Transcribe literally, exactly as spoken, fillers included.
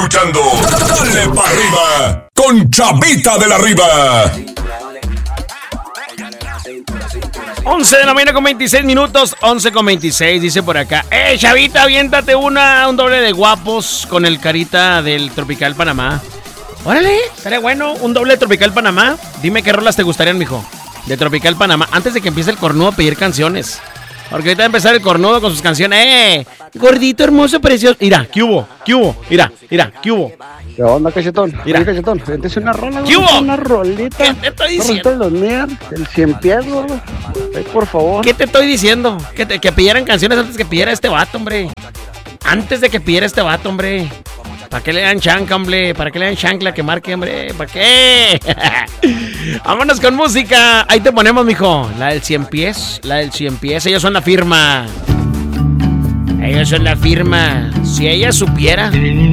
escuchando Dale pa' Arriba con Chavita de la Riva. once de la mañana con veintiséis minutos, once con veintiséis, dice por acá. Eh, Chavita, aviéntate una, un doble de guapos con el Carita del Tropical Panamá. Órale, estaría bueno, un doble de Tropical Panamá. Dime qué rolas te gustarían, mijo, de Tropical Panamá, antes de que empiece el cornudo a pedir canciones. Porque ahorita va a empezar el cornudo con sus canciones. ¡Eh! Gordito, hermoso, precioso. Mira, ¿qué hubo? ¿Qué hubo? Mira, mira, ¿qué hubo? ¿Qué onda, cachetón? Mira. Oye, cachetón, véntese una rola, ¿Qué hubo? Una rolita. ¿Qué te estoy diciendo? De los Nier, el cien pies, gordo. Ay, por favor. ¿Qué te estoy diciendo? Que, te, que pidieran canciones antes que pidiera este vato, hombre. Antes de que pidiera este vato, hombre. ¿Para qué le dan chanca, hombre? ¿Para qué le dan chancla que marque, hombre? ¿Para qué? Vámonos con música. Ahí te ponemos, mijo. La del cien pies. La del cien pies. Ellos son la firma. Ellos son la firma. Si ella supiera